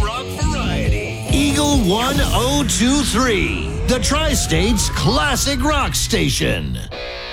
rock variety. Eagle 1023, the Tri-State's classic rock station.